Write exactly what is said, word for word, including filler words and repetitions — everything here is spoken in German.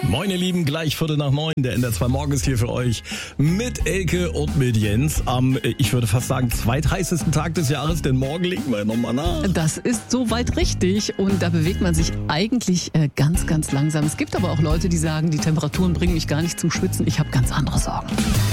Moin ihr Lieben, gleich Viertel nach neun, der N D R zwei Morgen ist hier für euch mit Elke und mit Jens am, ich würde fast sagen, zweitheißesten Tag des Jahres, denn morgen legen wir nochmal nach. Das ist soweit richtig und da bewegt man sich eigentlich äh, ganz, ganz langsam. Es gibt aber auch Leute, die sagen, die Temperaturen bringen mich gar nicht zum Schwitzen, ich habe ganz andere Sorgen.